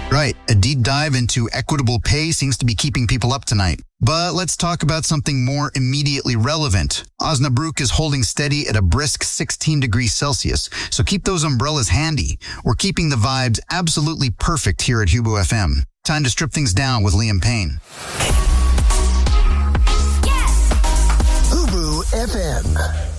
Right, a deep dive into equitable pay seems to be keeping people up tonight. But let's talk about something more immediately relevant. Osnabrück is holding steady at a brisk 16 degrees Celsius, so keep those umbrellas handy. We're keeping the vibes absolutely perfect here at Hubo FM. Time to strip things down with Liam Payne. Hubo FM.